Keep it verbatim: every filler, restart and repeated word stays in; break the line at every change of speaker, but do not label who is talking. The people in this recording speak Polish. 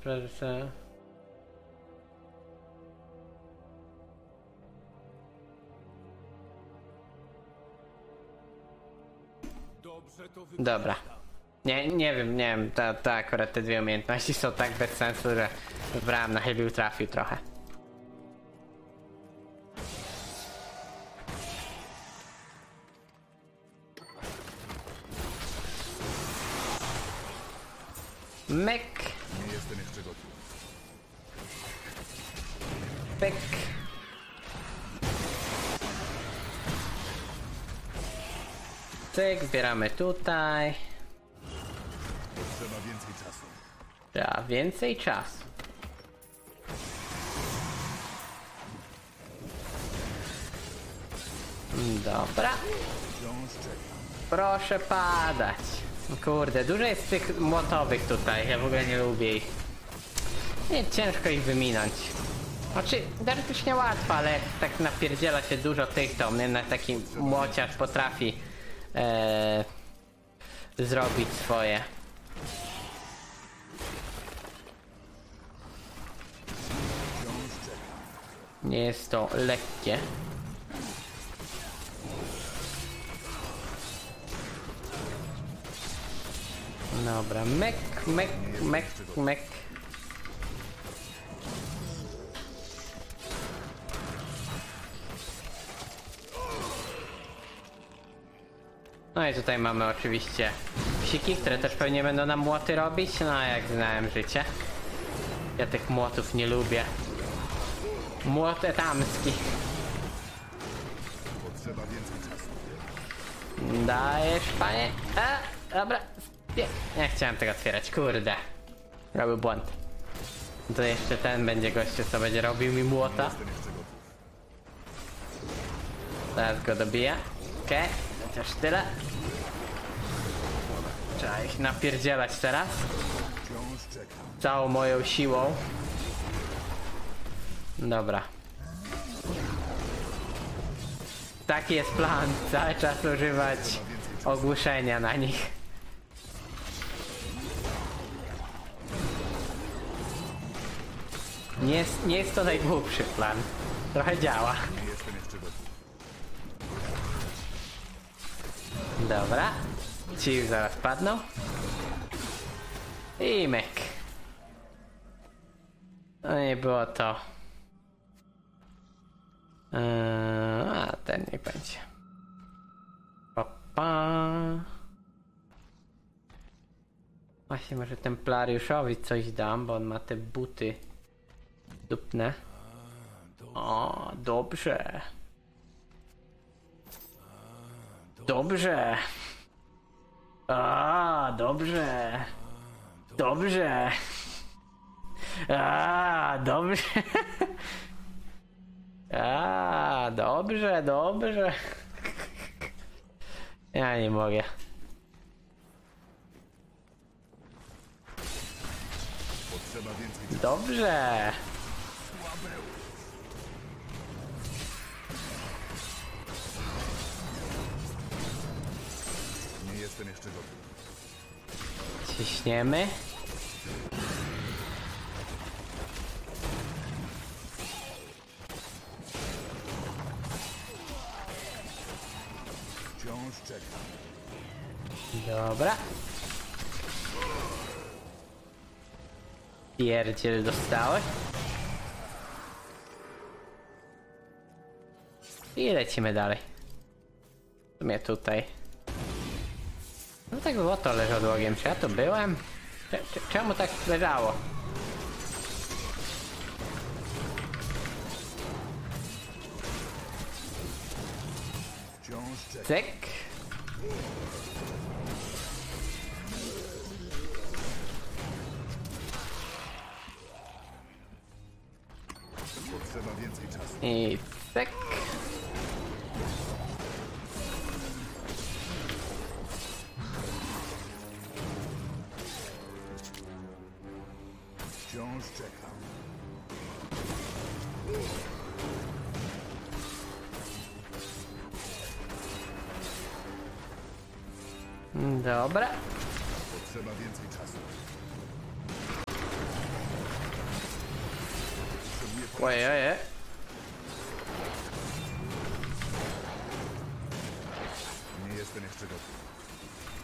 sprawdzę sobie. Dobra. Nie, nie wiem, nie wiem, to, to akurat te dwie umiejętności są tak bez sensu, że wybrałem na chybił trafił trochę. Myk.
Nie jestem jeszcze gotów.
Pyk. Cyk, zbieramy tutaj.
Potrzeba więcej czasu.
Trzeba więcej czasu. Dobra.
Wciąż czekam.
Proszę padać. Kurde, dużo jest tych młotowych tutaj, ja w ogóle nie lubię ich. Nie, ciężko ich wyminąć. Znaczy, teoretycznie łatwo, ale jak tak napierdziela się dużo tych, to mnie na taki młociarz potrafi e, zrobić swoje.
Wciąż czekam.
Nie jest to lekkie. Dobra, mek, mek, mek, mek. No i tutaj mamy oczywiście psiki, które też pewnie będą nam młoty robić. No jak znałem życie. Ja tych młotów nie lubię. Młot etamski.
Potrzeba więcej czasu.
Dajesz, panie. A, dobra. Nie, nie chciałem tego otwierać, kurde. Robił błąd. To jeszcze ten będzie gościu, co będzie robił mi młota.
Jestem jeszcze gotów.
Zaraz go dobiję. Okej, okay. Chociaż tyle. Trzeba ich napierdzielać teraz.
Wciąż czekam.
Całą moją siłą. Dobra. Taki jest plan. Cały czas używać ogłuszenia na nich. Nie jest, nie jest to najgłupszy plan. Trochę działa.
Nie jestem jeszcze gotów.
Dobra. Ci zaraz padną. I myk. No nie było to. Eee, a ten niech będzie. Pa, pa. Właśnie może Templariuszowi coś dam, bo on ma te buty dupne. O, dobrze. Dobrze. A, dobrze. Dobrze. A, dobrze. A, dobrze, dobrze. Ja nie mogę.
Potrzeba więcej czasu.
Dobrze.
Nie jestem jeszcze gotów.
Ciśniemy.
Wciąż czekam.
Dobra. Pierdziel dostałeś. I lecimy dalej. W sumie tutaj. No tak było to leży odłogiem. Czy ja tu byłem? Cze- cze- Czemu tak leżało?
Wciąż czekam.
Cyk.
Potrzeba więcej czasu.
I cyk.
Wciąż czekam.
Dobra.
Potrzeba więcej czasu.
Oje, oje.
Nie jestem jeszcze gotów.